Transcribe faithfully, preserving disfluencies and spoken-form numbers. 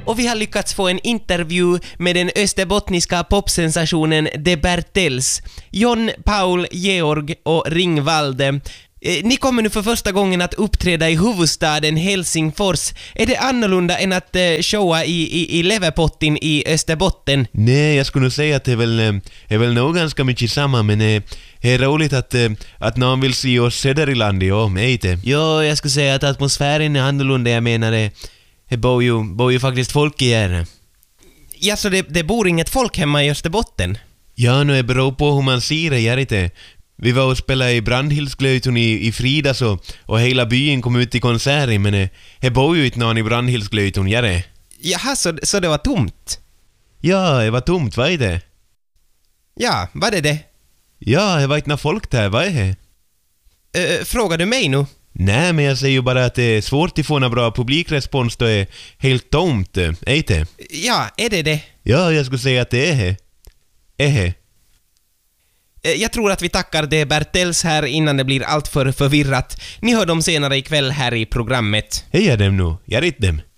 och vi har lyckats få en intervju med den österbottniska popsensationen De Bertels, John, Paul, Georg och Ringvalde. Eh, ni kommer nu för första gången att uppträda i huvudstaden Helsingfors. Är det annorlunda än att eh, showa i, i, i Leverpottin i Österbotten? Nej, jag skulle nog säga att det är väl, eh, är väl nog ganska mycket samma, men eh, det är roligt att, eh, att någon vill se oss söder i landet, ja, mig det. Jo, jag skulle säga att atmosfären är annorlunda. Jag menar, det, det bor, ju, bor ju faktiskt folk i här. Ja, så det, det bor inget folk hemma i Österbotten? Ja, nu är det beror på hur man ser det, jag inte. Vi var och spelade i Brandhilsglöjton i, i Fridas och, och hela byn kom ut i konserten, men det eh, bor ju inte någon i Brandhilsglöjton, gör det. Jaha, så, så det var tomt? Ja, det var tomt, vad är det? Ja, var det det? Ja, det var inte några folk där, vad är det? Uh, frågar du mig nu? Nej, men jag säger ju bara att det är svårt att få en bra publikrespons då det är helt tomt, är det? Ja, är det det? Ja, jag skulle säga att det är det. Är det? Jag tror att vi tackar De Bertels här innan det blir allt för förvirrat. Ni hör dem senare ikväll här i programmet. Hej dem nu, jag är inte dem.